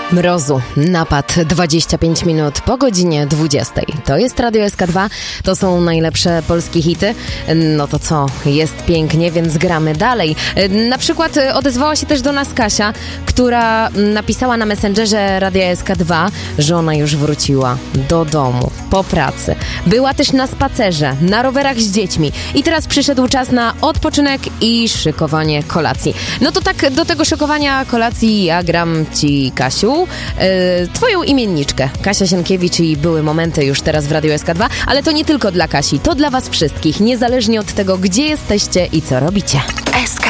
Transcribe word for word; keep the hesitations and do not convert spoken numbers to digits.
Mrozu, napad, dwadzieścia pięć minut po godzinie dwudziestej. To jest Radio S K dwa, to są najlepsze polskie hity. No to co, jest pięknie, więc gramy dalej. Na przykład odezwała się też do nas Kasia, która napisała na Messengerze Radia S K dwa, że ona już wróciła do domu, po pracy. Była też na spacerze, na rowerach z dziećmi i teraz przyszedł czas na odpoczynek i szykowanie kolacji. No to tak, do tego szykowania kolacji ja gram Ci, Kasiu, Yy, twoją imienniczkę, Kasia Sienkiewicz, i były momenty już teraz w Radio S K dwa, ale to nie tylko dla Kasi, to dla was wszystkich, niezależnie od tego, gdzie jesteście i co robicie. S K